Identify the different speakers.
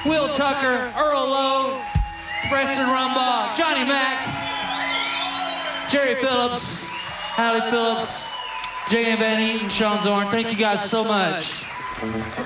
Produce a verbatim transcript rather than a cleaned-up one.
Speaker 1: Will Tucker, Earl Lowe, Preston Rumbaugh, Johnny Mack, Jerry Phillips, Hallie Phillips, J M Van Eaton, Sean Zorn. Thank you guys so much.